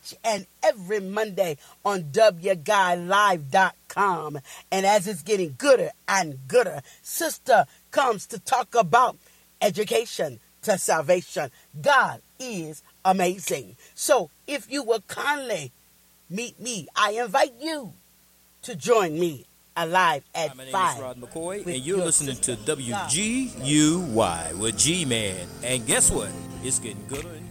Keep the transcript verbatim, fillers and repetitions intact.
each and every Monday on W Guy Live dot com. And as it's getting gooder and gooder, Sister comes to talk about education to salvation. God is amazing. So if you will kindly meet me, I invite you to join me alive at Hi, my name five. is Rod McCoy, and you're listening to W G U Y with G-Man. And guess what? It's getting gooder and